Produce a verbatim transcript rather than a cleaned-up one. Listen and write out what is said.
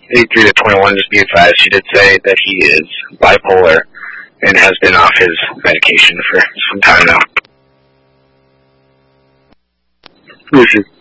eighty-three to twenty-one, just be advised, she did say that he is bipolar and has been off his medication for some time now. Who is she?